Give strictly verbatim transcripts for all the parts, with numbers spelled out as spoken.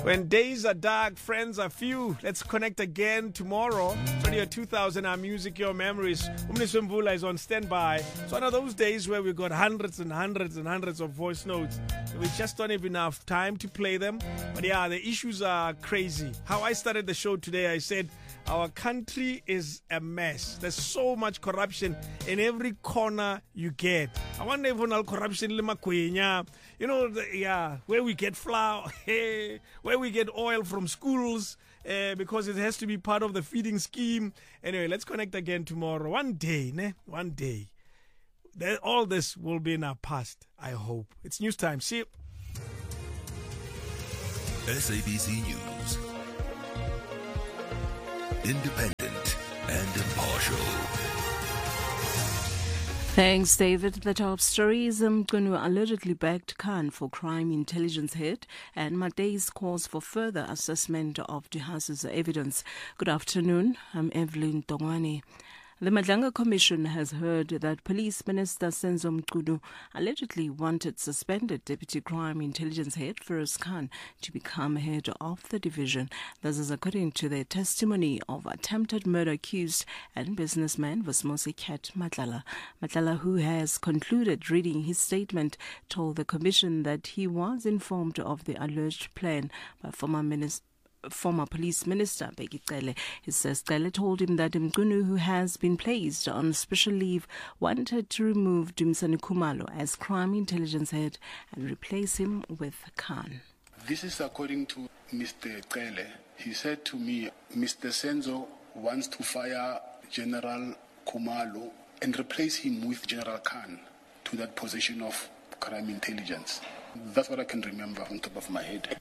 When days are dark, friends are few. Let's connect again tomorrow. twenty or two thousand, our music, your memories. Umniswa Mvula is on standby. It's one of those days where we've got hundreds and hundreds and hundreds of voice notes. We just don't have enough time to play them. But yeah, the issues are crazy. How I started the show today, I said, our country is a mess. There's so much corruption in every corner you get. I wonder if all corruption in Makwenya, you know, the, yeah, where we get flour, where we get oil from schools, uh, because it has to be part of the feeding scheme. Anyway, let's connect again tomorrow. One day, ne? One day. That all this will be in our past, I hope. It's news time. See you. S A B C News. Independent and impartial. Thanks, David. The top stories. Mgunu allegedly backed Khan for crime intelligence head, and Matei's calls for further assessment of Dihas's evidence. Good afternoon. I'm Evelyn Tongwane. The Madlanga Commission has heard that Police Minister Senzo Mgunu allegedly wanted suspended Deputy Crime Intelligence Head Feroz Khan to become head of the division. This is according to the testimony of attempted murder accused and businessman Vosmosi Cat Matlala. Matlala, who has concluded reading his statement, told the Commission that he was informed of the alleged plan by former Minister Former Police Minister Bheki Cele. He says Cele told him that Mgunu, who has been placed on special leave, wanted to remove Dumisani Khumalo as crime intelligence head and replace him with Khan. This is according to Mister Cele. He said to me, Mister Senzo wants to fire General Khumalo and replace him with General Khan to that position of crime intelligence. That's what I can remember on top of my head.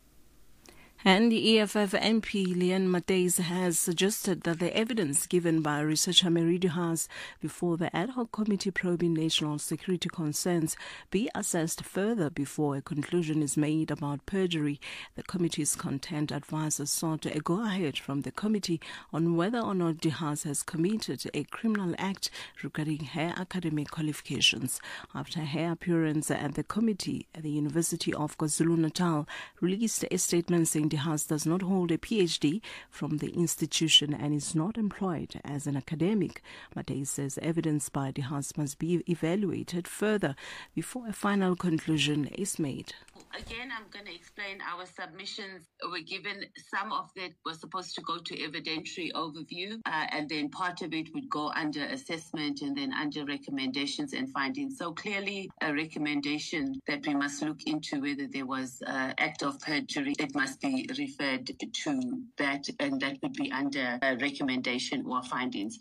And the E F F M P Leanne Matei has suggested that the evidence given by researcher Mary Dihas before the ad hoc committee probing national security concerns be assessed further before a conclusion is made about perjury. The committee's content advisor sought a go-ahead from the committee on whether or not Dihas has committed a criminal act regarding her academic qualifications. After her appearance at the committee, the University of KwaZulu-Natal released a statement saying Dihas does not hold a P H D from the institution and is not employed as an academic. Matei says evidence by Dihas must be evaluated further before a final conclusion is made. Again, I'm going to explain our submissions were given. Some of that was supposed to go to evidentiary overview, uh, and then part of it would go under assessment and then under recommendations and findings. So clearly a recommendation that we must look into whether there was uh, act of perjury. It must be referred to that, and that would be under a recommendation or findings.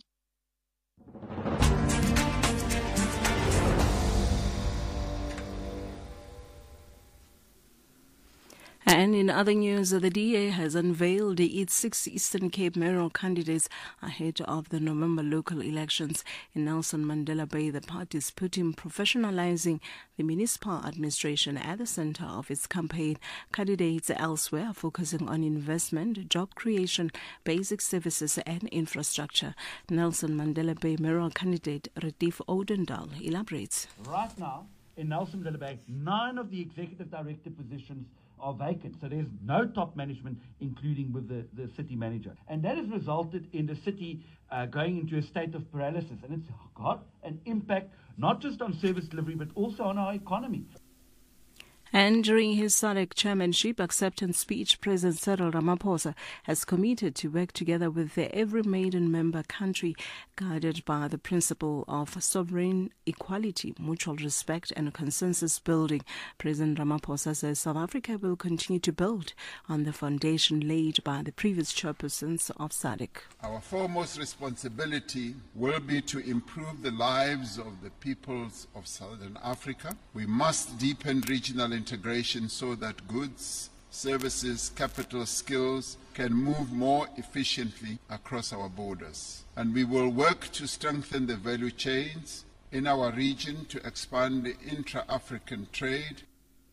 And in other news, the D A has unveiled its six Eastern Cape mayoral candidates ahead of the November local elections. In Nelson Mandela Bay, the party is putting professionalizing the municipal administration at the center of its campaign. Candidates elsewhere are focusing on investment, job creation, basic services and infrastructure. Nelson Mandela Bay mayoral candidate Retief Odendaal elaborates. Right now, in Nelson Mandela Bay, nine of the executive director positions are vacant. So there's no top management, including with the, the city manager. And that has resulted in the city uh, going into a state of paralysis. And it's got an impact not just on service delivery, but also on our economy. And during his S A D C chairmanship acceptance speech, President Cyril Ramaphosa has committed to work together with the every maiden member country, guided by the principle of sovereign equality, mutual respect and consensus building. President Ramaphosa says South Africa will continue to build on the foundation laid by the previous chairpersons of S A D C. Our foremost responsibility will be to improve the lives of the peoples of Southern Africa. We must deepen regional integration so that goods, services, capital, skills can move more efficiently across our borders. And we will work to strengthen the value chains in our region to expand the intra-African trade.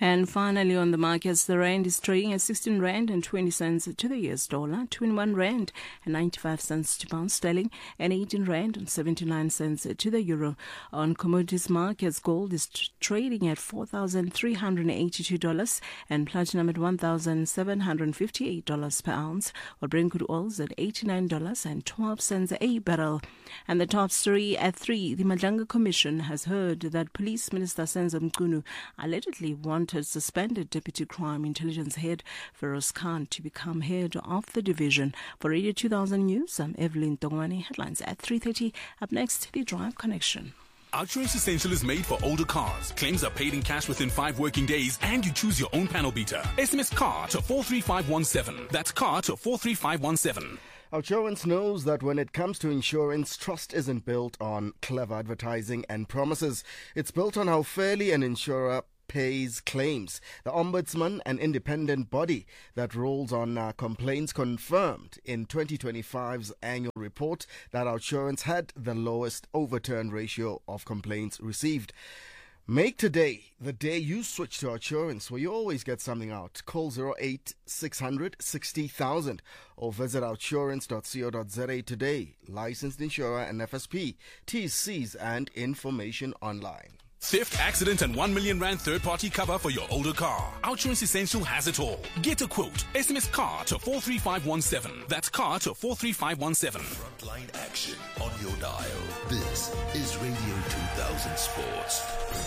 And finally, on the markets, the rand is trading at sixteen rand and twenty cents to the U S dollar, twenty-one rand and ninety-five cents to pound sterling, and eighteen rand and seventy-nine cents to the euro. On commodities markets, gold is t- trading at four thousand three hundred eighty-two dollars and platinum at one thousand seven hundred fifty-eight dollars per ounce, while Brent crude oil is at eighty-nine dollars and twelve cents a barrel. And the top story at three, the Madlanga Commission has heard that Police Minister Senzo Mchunu allegedly wanted suspended Deputy Crime Intelligence Head Feroz Khan to become head of the division. For Radio two thousand News, I'm Evelyn Tongwani. Headlines at three thirty. Up next, the Drive Connection. Outsurance Essential is made for older cars. Claims are paid in cash within five working days, and you choose your own panel beater. S M S CAR to four three five one seven. That's CAR to four three five one seven. Outsurance knows that when it comes to insurance, trust isn't built on clever advertising and promises. It's built on how fairly an insurer pays claims. The Ombudsman, an independent body that rolls on uh, complaints, confirmed in twenty twenty-five's annual report that Outsurance had the lowest overturn ratio of complaints received. Make today the day you switch to Outsurance, where you always get something out. Call zero eight six hundred sixty thousand or visit outsurance dot co dot za today. Licensed insurer and F S P. T Cs and information online. Theft, accident, and one million rand third-party cover for your older car. Outsurance Essential has it all. Get a quote. S M S CAR to four three five one seven. That's CAR to four three five one seven. Frontline action on your dial. This is Radio two thousand Sports.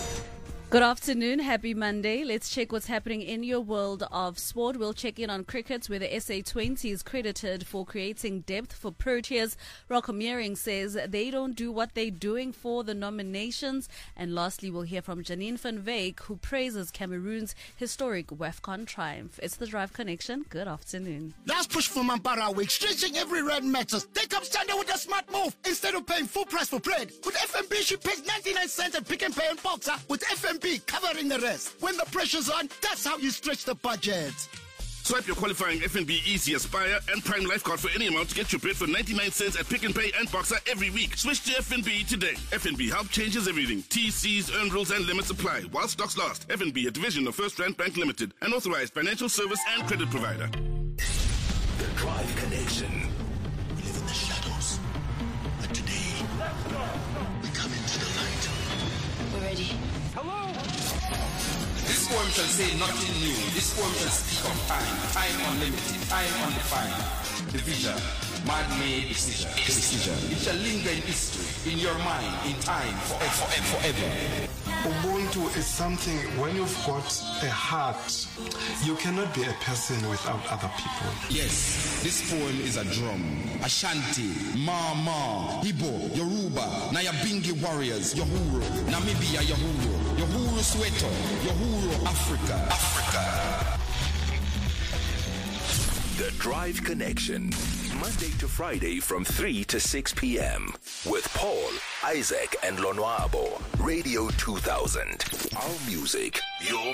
Good afternoon, happy Monday. Let's check what's happening in your world of sport. We'll check in on cricket, where the S A twenty is credited for creating depth for Proteas. Rocco Meering says they don't do what they're doing for the nominations. And lastly, we'll hear from Janine van Wyk, who praises Cameroon's historic WAFCON triumph. It's the Drive Connection. Good afternoon. Last push for Mampara Week, stretching every red matters. They come standard with a smart move. Instead of paying full price for bread, with F N B, she pays ninety-nine cents at Pick and Pay and Boxer with F N B covering the rest. When the pressure's on, that's how you stretch the budget. Swipe your qualifying F N B Easy Aspire and Prime Life card for any amount to get your bread for ninety-nine cents at Pick and Pay and Boxer every week. Switch to F N B today. F N B Help changes everything. T Cs, earn rules and limits apply while stocks last. F N B, a division of First Rand Bank Limited, an authorized financial service and credit provider. The Drive Connection. We live in the shadows, but today we come into the light. We're ready. Hello. This poem shall say nothing new. This poem shall speak of time, time unlimited, time undefined. Division, man-made decision, decision. It shall linger in history, in your mind, in time, forever, forever. Ubuntu is something, when you've got a heart, you cannot be a person without other people. Yes, this poem is a drum. Ashanti, Mama, Igbo, Yoruba, Nyabingi warriors, Yohuru, Namibia, Yohuru, Yohuru Soweto, Yohuru Africa, Africa. The Drive Connection, Monday to Friday from three to six p.m. with Paul, Isaac, and Lonwabo. Radio two thousand. Our music, your